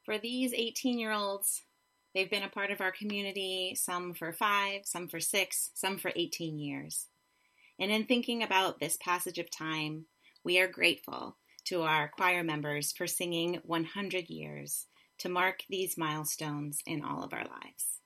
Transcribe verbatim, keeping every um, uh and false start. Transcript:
For these eighteen-year-olds, they've been a part of our community, some for five, some for six, some for eighteen years. And in thinking about this passage of time, we are grateful to our choir members for singing one hundred years to mark these milestones in all of our lives.